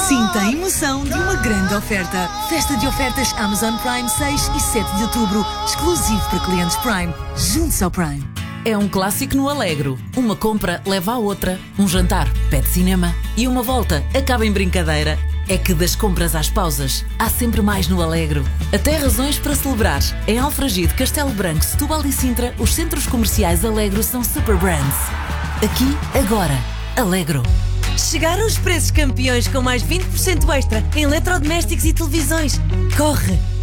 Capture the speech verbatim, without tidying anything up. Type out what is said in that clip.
Sinta a emoção de uma grande oferta. Festa de ofertas Amazon Prime seis e sete de outubro, exclusivo para clientes Prime. Junte-se ao Prime. É um clássico no Alegro. Uma compra leva à outra. Um jantar pede cinema. E uma volta acaba em brincadeira. É que das compras às pausas, há sempre mais no Alegro. Até razões para celebrar. Em Alfragide, Castelo Branco, Setúbal e Sintra, os centros comerciais Alegro são super brands. Aqui, agora, Alegro. Chegaram os preços campeões com mais vinte por cento extra em eletrodomésticos e televisões. Corre!